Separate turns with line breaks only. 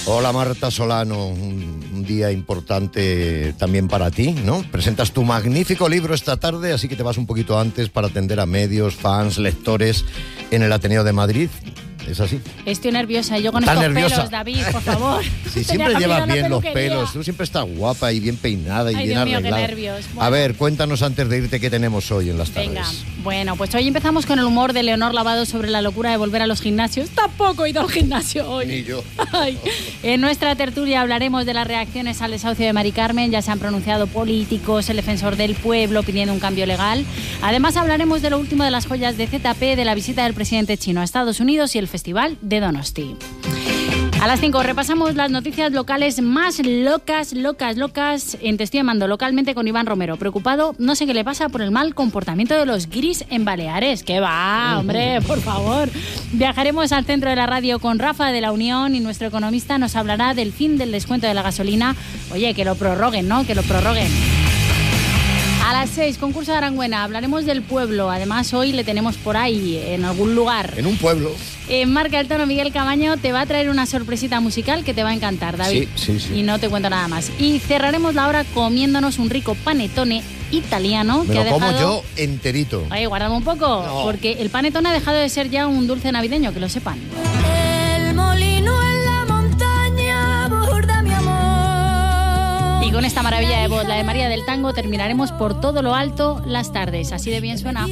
Hola Marta Solano, un día importante también para ti, ¿no? Presentas tu magnífico libro esta tarde, así que te vas un poquito antes para atender a medios, fans, lectores en el Ateneo de Madrid. ¿Es así?
Estoy nerviosa, yo con estos pelos, David, por favor.
Sí, siempre llevas bien los pelos, tú siempre estás guapa y bien peinada y bien arreglada.
Dios mío, qué nervios. Bueno.
A ver, cuéntanos antes de irte qué tenemos hoy en las tardes.
Venga, bueno, pues hoy empezamos con el humor de Leonor Lavado sobre la locura de volver a los gimnasios. Tampoco he ido al gimnasio hoy.
Ni yo.
Ay. En nuestra tertulia hablaremos de las reacciones al desahucio de Mari Carmen. Ya se han pronunciado políticos, el defensor del pueblo pidiendo un cambio legal. Además hablaremos de lo último de las joyas de ZP, de la visita del presidente chino a Estados Unidos y el Festival de Donosti. A las 5 repasamos las noticias locales más locas en Te estoy llamando localmente con Iván Romero. Preocupado, no sé qué le pasa por el mal comportamiento de los guiris en Baleares. ¿Qué va, hombre? Por favor. Viajaremos al centro de la radio con Rafa de la Unión y nuestro economista nos hablará del fin del descuento de la gasolina. Oye, que lo prorroguen, ¿no? Que lo prorroguen. A las 6, concurso de Arangüena, hablaremos del pueblo. Además, hoy le tenemos por ahí, en algún lugar.
En un pueblo.
En Marca el Tono, Miguel Camaño te va a traer una sorpresita musical que te va a encantar, David.
Sí.
Y no te cuento nada más. Y cerraremos la hora comiéndonos un rico panettone italiano.
Me
que
lo
ha dejado...
como yo enterito.
Oye, guárdame un poco,
No.
porque el panettone ha dejado de ser ya un dulce navideño, que lo sepan.
El molino en la montaña borda mi amor.
Y con esta maravilla de voz, la de María del Tango, terminaremos por todo lo alto las tardes. Así de bien suena.